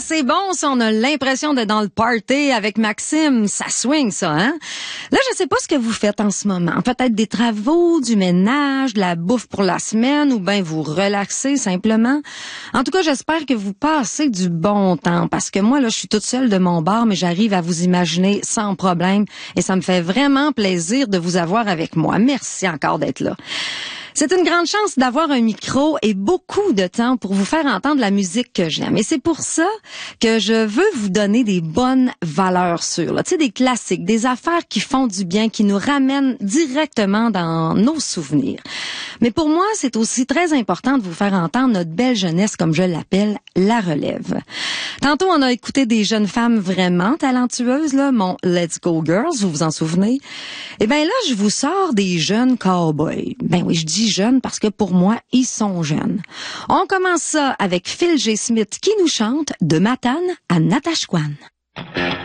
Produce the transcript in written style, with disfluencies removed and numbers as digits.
c'est bon, ça. On a l'impression d'être dans le party avec Maxime. Ça swing, ça, hein? Là, je sais pas ce que vous faites en ce moment. Peut-être des travaux, du ménage, de la bouffe pour la semaine, ou bien vous relaxez simplement. En tout cas, j'espère que vous passez du bon temps, parce que moi, là, je suis toute seule de mon bar, mais j'arrive à vous imaginer sans problème, et ça me fait vraiment plaisir de vous avoir avec moi. Merci encore d'être là. C'est une grande chance d'avoir un micro et beaucoup de temps pour vous faire entendre la musique que j'aime. Et c'est pour ça que je veux vous donner des bonnes valeurs sûres. Tu sais, des classiques, des affaires qui font du bien, qui nous ramènent directement dans nos souvenirs. Mais pour moi, c'est aussi très important de vous faire entendre notre belle jeunesse, comme je l'appelle, la relève. Tantôt, on a écouté des jeunes femmes vraiment talentueuses, là, mon Let's Go Girls, vous vous en souvenez? Eh bien là, je vous sors des jeunes cowboys. Ben oui, je dis jeunes parce que pour moi, ils sont jeunes. On commence ça avec Phil G. Smith qui nous chante De Matane à Natashquan.